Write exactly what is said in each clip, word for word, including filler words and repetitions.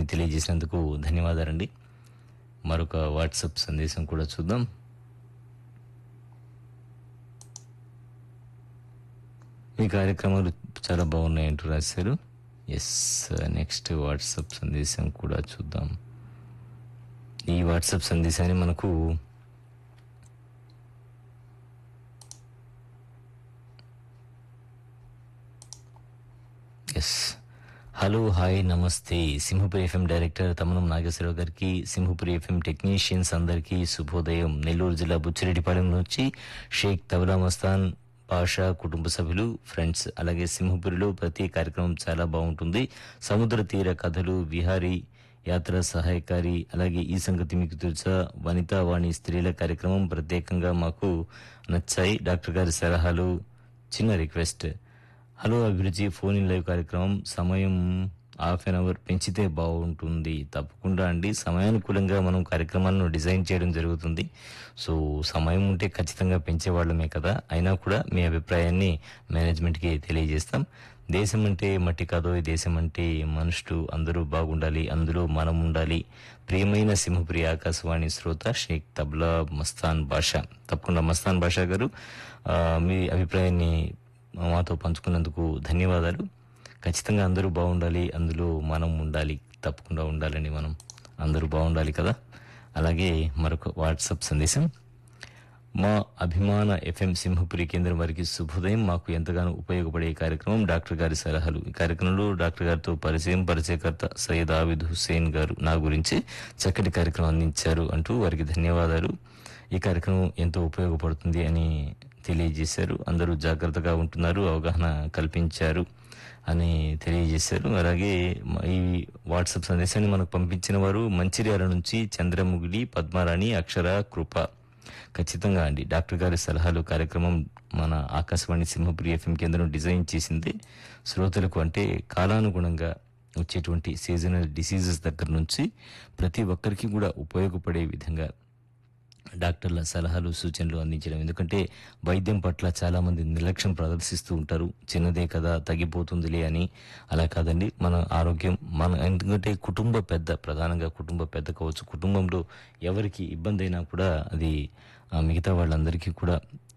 తెలియజేసినందుకు ధన్యవాదాలండి. మరొక వాట్సాప్ సందేశం కూడా చూద్దాం. మీ కార్యక్రమాలు చాలా బాగున్నాయంటూ రాశారు. ఎస్, నెక్స్ట్ వాట్సాప్ సందేశం కూడా చూద్దాం. ఈ వాట్సాప్ సందేశాన్ని మనకు ఎస్ హలో హాయ్ నమస్తే, సింహపురి ఎఫ్ఎం డైరెక్టర్ తమనం నాగేశ్వరరావు గారికి, సింహపురి ఎఫ్ఎం టెక్నీషియన్స్ అందరికీ శుభోదయం. నెల్లూరు జిల్లా బుచ్చిరెడ్డిపాలెం నుంచి షేక్ తబలా మస్తాన్ పాషా, కుటుంబ సభ్యులు, ఫ్రెండ్స్. అలాగే సింహపురిలో ప్రతి కార్యక్రమం చాలా బాగుంటుంది. సముద్ర తీర కథలు, విహారీ యాత్ర సహాయకారి, అలాగే ఈ సంగతి మీకు తెలుసా, వనితా వాణి స్త్రీల కార్యక్రమం ప్రత్యేకంగా మాకు నచ్చాయి. డాక్టర్ గారి సలహాలు. చిన్న రిక్వెస్ట్, హలో అభిరుచి ఫోన్ ఇన్ లైవ్ కార్యక్రమం సమయం హాఫ్ అన్ అవర్ పెంచితే బాగుంటుంది. తప్పకుండా అండి, సమయానుకూలంగా మనం కార్యక్రమాలను డిజైన్ చేయడం జరుగుతుంది. సో సమయం ఉంటే ఖచ్చితంగా పెంచేవాళ్ళమే కదా. అయినా కూడా మీ అభిప్రాయాన్ని మేనేజ్మెంట్కి తెలియజేస్తాం. దేశం అంటే మట్టి కాదో, ఈ దేశం అంటే మనుషులు, అందరూ బాగుండాలి, అందులో మనం ఉండాలి. ప్రియమైన సింహపురి ఆకాశవాణి శ్రోత షేక్ తబ్లా మస్తాన్ బాషా. తప్పకుండా మస్తాన్ బాషా గారు, ఆ, మీ అభిప్రాయాన్ని మాతో పంచుకున్నందుకు ధన్యవాదాలు. ఖచ్చితంగా అందరూ బాగుండాలి, అందులో మనం ఉండాలి, తప్పకుండా ఉండాలని, మనం అందరూ బాగుండాలి కదా. అలాగే మరొక వాట్సాప్ సందేశం, మా అభిమాన ఎఫ్ఎం సింహపురి కేంద్రం వారికి శుభోదయం. మాకు ఎంతగానో ఉపయోగపడే కార్యక్రమం డాక్టర్ గారి సలహాలు. ఈ కార్యక్రమంలో డాక్టర్ గారితో పరిచయం, పరిచయకర్త సయ్యద్ ఆవిద్ హుస్సేన్ గారు నా గురించి చక్కటి కార్యక్రమం అందించారు అంటూ వారికి ధన్యవాదాలు. ఈ కార్యక్రమం ఎంతో ఉపయోగపడుతుంది అని తెలియజేశారు. అందరూ జాగ్రత్తగా ఉంటున్నారు, అవగాహన కల్పించారు అని తెలియజేశారు. అలాగే ఈ వాట్సాప్ సందేశాన్ని మనకు పంపించిన వారు మంచిర్యాల నుంచి చంద్రముగిలి, పద్మారాణి, అక్షర, కృప. ఖచ్చితంగా అండి, డాక్టర్ గారి సలహాలు కార్యక్రమం మన ఆకాశవాణి సింహపురి ఎఫ్ఎం కేంద్రం డిజైన్ చేసింది శ్రోతలకు. అంటే కాలానుగుణంగా వచ్చేటువంటి సీజనల్ డిసీజెస్ దగ్గర నుంచి ప్రతి ఒక్కరికి కూడా ఉపయోగపడే విధంగా డాక్టర్ల సలహాలు, సూచనలు అందించడం. ఎందుకంటే వైద్యం పట్ల చాలా మంది నిర్లక్ష్యం ప్రదర్శిస్తూ ఉంటారు. చిన్నదే కదా, తగ్గిపోతుందిలే అని. అలా కాదండి, మన ఆరోగ్యం మన, ఎందుకంటే కుటుంబ పెద్ద, ప్రధానంగా కుటుంబ పెద్ద కావచ్చు, కుటుంబంలో ఎవరికి ఇబ్బంది అయినా కూడా అది మిగతా వాళ్ళందరికీ కూడా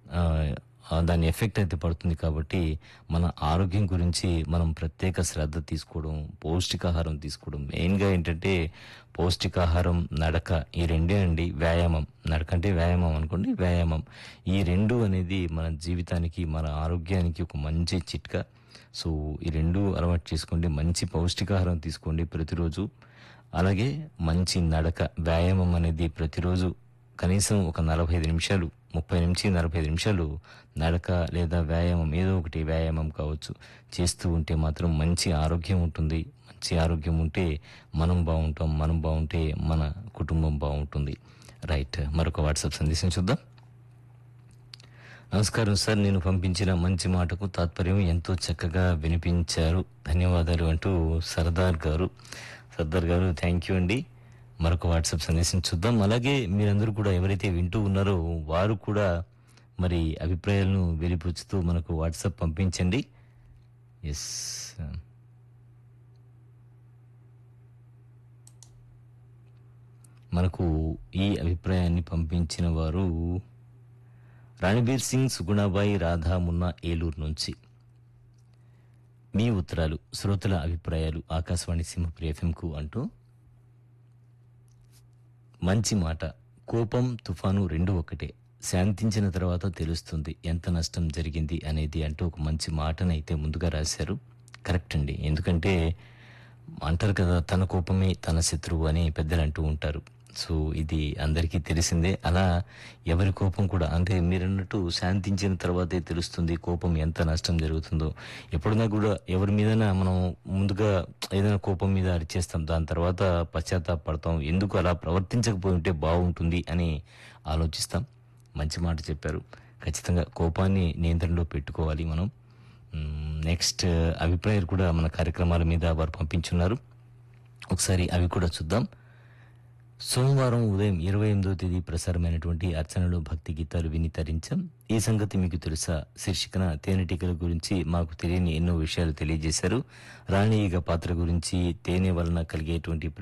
దాని ఎఫెక్ట్ అయితే పడుతుంది. కాబట్టి మన ఆరోగ్యం గురించి మనం ప్రత్యేక శ్రద్ధ తీసుకోవడం, పౌష్టికాహారం తీసుకోవడం. మెయిన్గా ఏంటంటే పౌష్టికాహారం, నడక, ఈ రెండే అండి. వ్యాయామం, నడక అంటే వ్యాయామం అనుకోండి, వ్యాయామం. ఈ రెండు అనేది మన జీవితానికి, మన ఆరోగ్యానికి ఒక మంచి చిట్కా. సో ఈ రెండు అలవాటు చేసుకోండి. మంచి పౌష్టికాహారం తీసుకోండి ప్రతిరోజు. అలాగే మంచి నడక, వ్యాయామం అనేది ప్రతిరోజు కనీసం ఒక నలభై ఐదు నిమిషాలు, ముప్పై నుంచి నలభై ఐదు నిమిషాలు నడక లేదా వ్యాయామం, ఏదో ఒకటి వ్యాయామం కావచ్చు, చేస్తూ ఉంటే మాత్రం మంచి ఆరోగ్యం ఉంటుంది. మంచి ఆరోగ్యం ఉంటే మనం బాగుంటాం, మనం బాగుంటే మన కుటుంబం బాగుంటుంది. రైట్, మరొక వాట్సాప్ సందేశం చూద్దాం. నమస్కారం సార్, నేను పంపించిన మంచి మాటకు తాత్పర్యం ఎంతో చక్కగా వినిపించారు, ధన్యవాదాలు అంటూ సర్దార్ గారు. సర్దార్ గారు థ్యాంక్ యూ అండి. మరొక వాట్సాప్ సందేశం చూద్దాం. అలాగే మీరందరూ కూడా ఎవరైతే వింటూ ఉన్నారో వారు కూడా మరి అభిప్రాయాలను వెలిపుచ్చుతూ మనకు వాట్సాప్ పంపించండి. ఎస్, మనకు ఈ అభిప్రాయాన్ని పంపించిన వారు రణబీర్ సింగ్, సుగుణాబాయి, రాధా, మున్నా, ఏలూరు నుంచి. మీ ఉత్తరాలు, శ్రోతల అభిప్రాయాలు ఆకాశవాణి సింహపురి ఎఫ్ఎంకు అంటూ, మంచి మాట, కోపం తుఫాను రెండు ఒకటే, శాంతించిన తర్వాత తెలుస్తుంది ఎంత నష్టం జరిగింది అనేది అంటూ ఒక మంచి మాటనైతే ముందుగా రాశారు. కరెక్ట్ అండి, ఎందుకంటే అంటారు కదా, తన కోపమే తన శత్రువు అని పెద్దలు అంటూ ఉంటారు. సో ఇది అందరికీ తెలిసిందే. అలా ఎవరి కోపం కూడా, అంటే మీరన్నట్టు శాంతించిన తర్వాతే తెలుస్తుంది కోపం ఎంత నష్టం జరుగుతుందో. ఎప్పుడైనా కూడా ఎవరి మీదైనా మనం ముందుగా ఏదైనా కోపం మీద అరిచేస్తాం, దాని తర్వాత పశ్చాత్తాపడతాం, ఎందుకు అలా ప్రవర్తించకపోయి ఉంటే బాగుంటుంది అని ఆలోచిస్తాం. మంచి మాట చెప్పారు. ఖచ్చితంగా కోపాన్ని నియంత్రణలో పెట్టుకోవాలి మనం. నెక్స్ట్ అభిప్రాయాలు కూడా మన కార్యక్రమాల మీద వారు పంపించున్నారు. ఒకసారి అవి కూడా చూద్దాం. సోమవారం ఉదయం ఇరవై ఎనిమిదో తేదీ ప్రసారమైనటువంటి అర్చనలు, భక్తి గీతాలు విని తరించాం. ఈ సంగతి మీకు తెలుసా శీర్షికన తేనెటీగల గురించి మాకు తెలియని ఎన్నో విషయాలు తెలియజేశారు. రాణి ఈగ పాత్ర గురించి, తేనె వలన కలిగేటువంటి